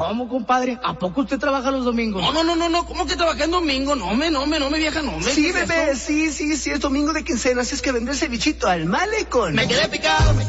¿Cómo, compadre? ¿A poco usted trabaja los domingos? No, ¿cómo que trabajé en domingo? No, vieja, no. Sí, bebé, sí, es domingo de quincena, así es que vendré el cevichito al malecón. Me quedé picado,